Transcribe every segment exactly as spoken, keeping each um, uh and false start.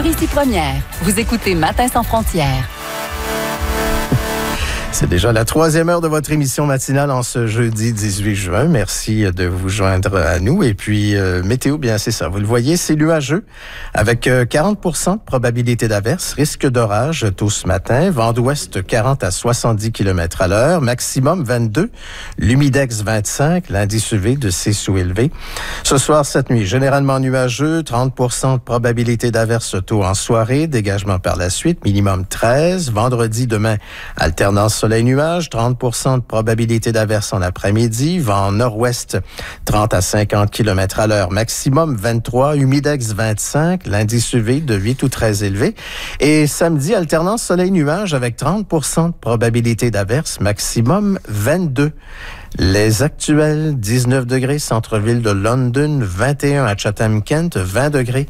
ici Première. Vous écoutez Matin sans frontières. C'est déjà la troisième heure de votre émission matinale en ce jeudi dix-huit juin. Merci de vous joindre à nous. Et puis, euh, météo, bien c'est ça. Vous le voyez, c'est nuageux avec euh, quarante pour cent de probabilité d'averse, risque d'orage tôt ce matin, vent d'ouest quarante à soixante-dix kilomètres à l'heure, maximum vingt-deux, l'humidex vingt-cinq, l'indice U V de ces sous-élevés. Ce soir, cette nuit, généralement nuageux, trente pour cent de probabilité d'averse tôt en soirée, dégagement par la suite, minimum treize. Vendredi, demain, alternance soleil-nuage, trente pour cent de probabilité d'averse en après-midi, vent nord-ouest trente à cinquante kilomètres à l'heure, maximum vingt-trois, humidex vingt-cinq, l'indice U V de huit ou treize élevé. Et samedi, alternance soleil-nuage avec trente pour cent de probabilité d'averse, maximum vingt-deux. Les actuels, dix-neuf degrés, centre-ville de London, vingt et un à Chatham-Kent, vingt degrés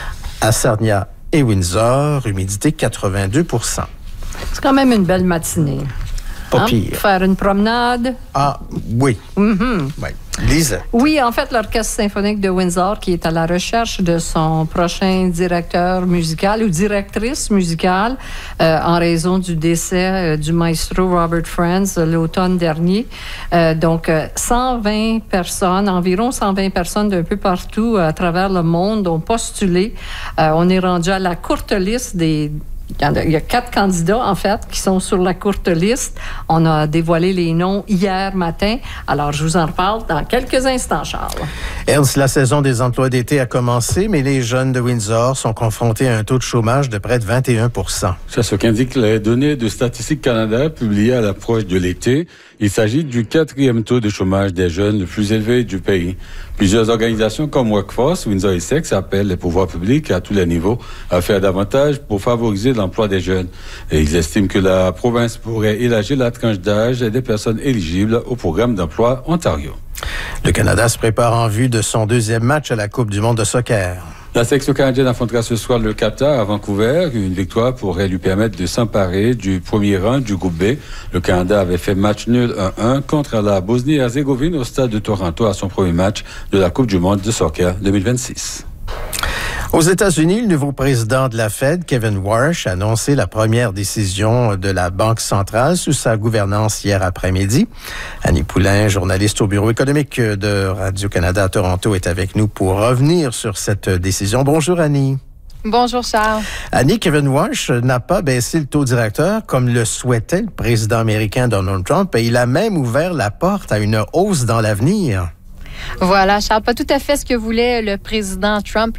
à Sarnia et Windsor, humidité quatre-vingt-deux pour cent. C'est quand même une belle matinée. Pas hein? pire. Faire une promenade. Ah, oui. Mm-hmm. Oui. Lisa. Oui, en fait, l'Orchestre symphonique de Windsor, qui est à la recherche de son prochain directeur musical ou directrice musicale euh, en raison du décès euh, du maestro Robert Franz euh, l'automne dernier. Euh, donc, euh, cent vingt personnes, environ cent vingt personnes d'un peu partout euh, à travers le monde ont postulé. Euh, on est rendu à la courte liste des... Il y a quatre candidats, en fait, qui sont sur la courte liste. On a dévoilé les noms hier matin. Alors, je vous en reparle dans quelques instants, Charles. Ernst, la saison des emplois d'été a commencé, mais les jeunes de Windsor sont confrontés à un taux de chômage de près de vingt et un pour cent. C'est ce qu'indiquent les données de Statistique Canada publiées à l'approche de l'été. Il s'agit du quatrième taux de chômage des jeunes le plus élevé du pays. Plusieurs organisations comme Workforce, Windsor et Sex appellent les pouvoirs publics à tous les niveaux à faire davantage pour favoriser l'emploi des jeunes. Et ils estiment que la province pourrait élargir la tranche d'âge des personnes éligibles au programme d'emploi Ontario. Le Canada se prépare en vue de son deuxième match à la Coupe du monde de soccer. La section canadienne affrontera ce soir le Qatar à Vancouver. Une victoire pourrait lui permettre de s'emparer du premier rang du groupe B. Le Canada avait fait match nul un un contre la Bosnie-Herzégovine au stade de Toronto à son premier match de la Coupe du monde de soccer deux mille vingt-six. Aux États-Unis, le nouveau président de la Fed, Kevin Warsh, a annoncé la première décision de la Banque centrale sous sa gouvernance hier après-midi. Annie Poulain, journaliste au bureau économique de Radio-Canada à Toronto, est avec nous pour revenir sur cette décision. Bonjour Annie. Bonjour Charles. Annie, Kevin Warsh n'a pas baissé le taux directeur comme le souhaitait le président américain Donald Trump et il a même ouvert la porte à une hausse dans l'avenir. Voilà, Charles, pas tout à fait ce que voulait le président Trump.